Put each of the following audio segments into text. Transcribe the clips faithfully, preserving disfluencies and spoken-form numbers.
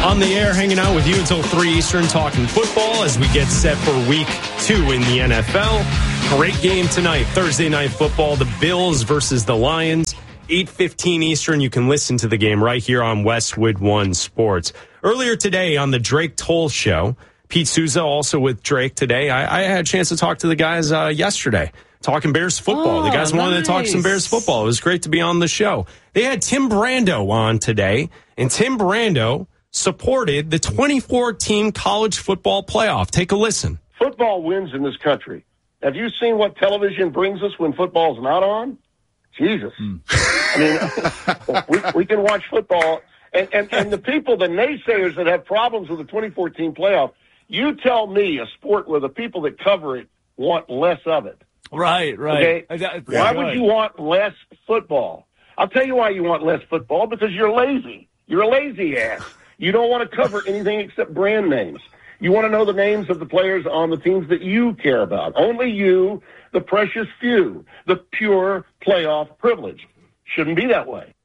On the air, hanging out with you until three Eastern, talking football as we get set for week two in the N F L. Great game tonight, Thursday Night Football, the Bills versus the Lions. eight fifteen Eastern, you can listen to the game right here on Westwood One Sports. Earlier today on the Drake Toll Show, Pete Souza also with Drake today. I, I had a chance to talk to the guys uh, yesterday, talking Bears football. Oh, the guys wanted nice. to talk some Bears football. It was great to be on the show. They had Tim Brando on today, and Tim Brando supported the twenty fourteen college football playoff. Take a listen. Football wins in this country. Have you seen what television brings us when football's not on? Jesus. Mm. I mean, we, we can watch football. And, and, and the people, the naysayers that have problems with the twenty fourteen playoff, you tell me a sport where the people that cover it want less of it. Right, right. Okay? Why would you want less football? I'll tell you why you want less football, because you're lazy. You're a lazy ass. You don't want to cover anything except brand names. You want to know the names of the players on the teams that you care about. Only you, the precious few, the pure playoff privilege. Shouldn't be that way.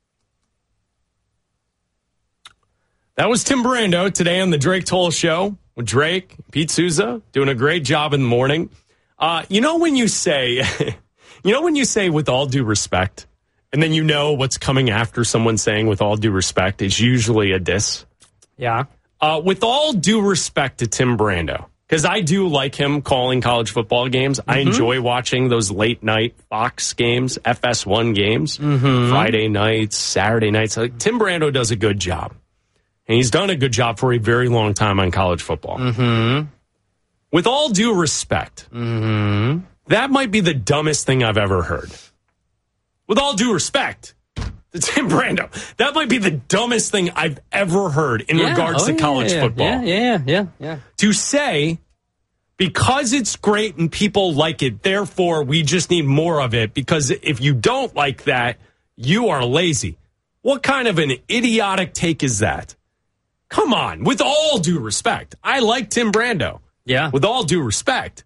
That was Tim Brando today on the Drake Toll Show with Drake, Pete Souza, doing a great job in the morning. Uh, you know when you say, you know when you say with all due respect, and then you know what's coming after someone saying with all due respect is usually a diss? Yeah. Uh, with all due respect to Tim Brando, because I do like him calling college football games. Mm-hmm. I enjoy watching those late night Fox games, F S one games, mm-hmm. Friday nights, Saturday nights. Like, Tim Brando does a good job. And he's done a good job for a very long time on college football. Mm-hmm. With all due respect, mm-hmm. that might be the dumbest thing I've ever heard. With all due respect to Tim Brando, that might be the dumbest thing I've ever heard in yeah. regards oh, to yeah, college yeah, football. Yeah, yeah, yeah, yeah. To say, because it's great and people like it, therefore we just need more of it, because if you don't like that, you are lazy. What kind of an idiotic take is that? Come on, with all due respect. I like Tim Brando. Yeah. With all due respect.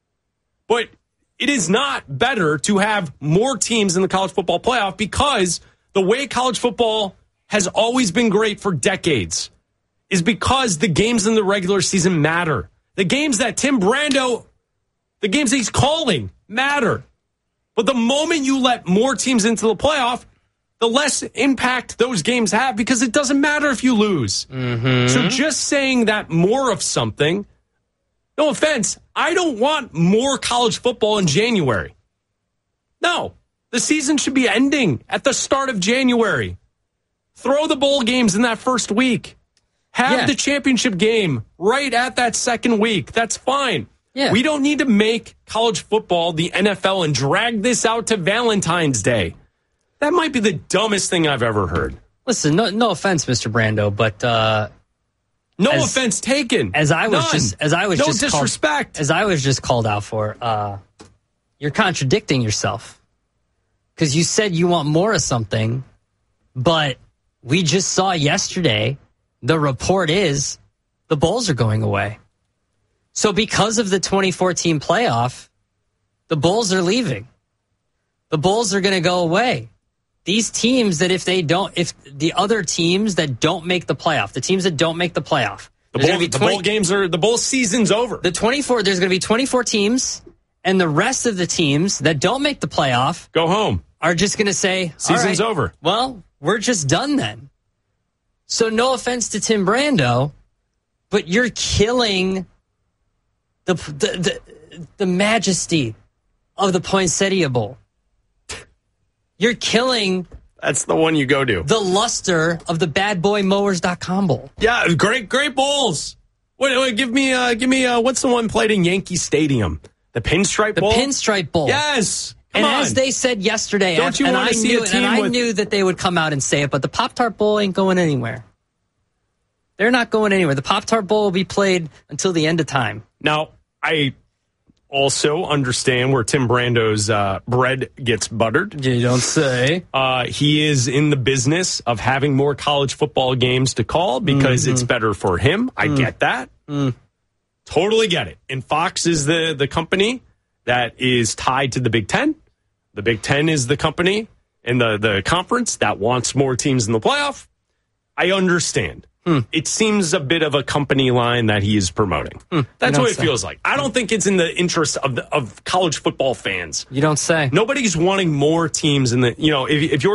But it is not better to have more teams in the college football playoff, because the way college football has always been great for decades is because the games in the regular season matter. The games that Tim Brando, the games that he's calling matter. But the moment you let more teams into the playoff, the less impact those games have, because it doesn't matter if you lose. Mm-hmm. So just saying that more of something, no offense, I don't want more college football in January. No, the season should be ending at the start of January. Throw the bowl games in that first week. Have yeah. the championship game right at that second week. That's fine. Yeah. We don't need to make college football the N F L and drag this out to Valentine's Day. That might be the dumbest thing I've ever heard. Listen, no, no offense, Mister Brando, but uh, no as, offense taken. As I was None. just, as I was no just disrespect. Called, as I was just called out for, uh, you're contradicting yourself, because you said you want more of something, but we just saw yesterday. The report is the Bulls are going away. So because of the twenty fourteen playoff, the Bulls are leaving. The Bulls are going to go away. These teams that if they don't, if the other teams that don't make the playoff, the teams that don't make the playoff, the bowl, the twenty, bowl games are, the bowl season's over. The twenty-four, there's going to be twenty-four teams, and the rest of the teams that don't make the playoff go home. Are just going to say, season's all right, over. Well, we're just done then. So no offense to Tim Brando, but you're killing the the the, the majesty of the Poinsettia Bowl. You're killing... That's the one you go to. The luster of the bad boy mowers dot com Bowl. Yeah, great, great bowls. Wait, wait, give me, uh, give me. Uh, what's the one played in Yankee Stadium? The Pinstripe the Bowl. The Pinstripe Bowl. Yes. Come and on. as they said yesterday, don't you and want I to see knew, a team and I with... knew that they would come out and say it, but the Pop-Tart Bowl ain't going anywhere. They're not going anywhere. The Pop-Tart Bowl will be played until the end of time. Now, I also understand where Tim Brando's uh, bread gets buttered. You don't say. Uh, he is in the business of having more college football games to call because mm-hmm. it's better for him. I mm. get that. Mm. Totally get it. And Fox is the, the company that is tied to the Big Ten. The Big Ten is the company in the, the conference that wants more teams in the playoff. I understand. Hmm. It seems a bit of a company line that he is promoting. Hmm. That's what it say. feels like. I don't think it's in the interest of the, of college football fans. You don't say. Nobody's wanting more teams in the, you know, if, if you're